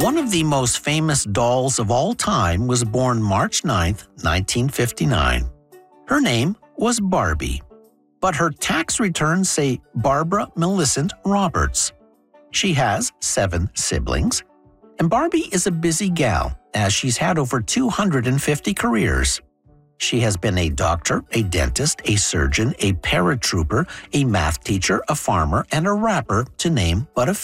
One of the most famous dolls of all time was born March 9, 1959. Her name was Barbie, but her tax returns say Barbara Millicent Roberts. She has 7 siblings, and Barbie is a busy gal as she's had over 250 careers. She has been a doctor, a dentist, a surgeon, a paratrooper, a math teacher, a farmer, and a rapper, to name but a few.